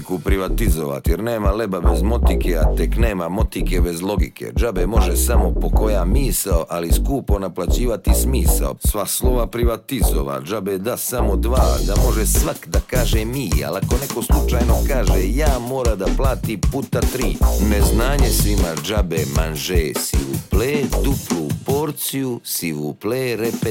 logiku privatizovat, jer nema leba bez motike, a tek nema motike bez logike. Džabe može samo po koja misao, ali skupo naplaćivati smisao. Sva slova privatizovat, džabe da samo dva, da može svak da kaže mi, ali ako neko slučajno kaže ja, mora da plati puta 3. Neznanje svima džabe, manže, s'il vous plaît, duplu porciju, s'il vous plaît,